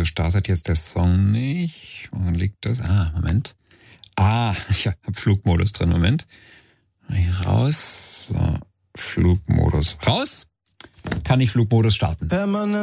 Wieso startet jetzt der Song nicht? Wo liegt das? Moment. Ich habe Flugmodus drin. Moment. Raus. So, Flugmodus. Raus. Kann ich Flugmodus starten.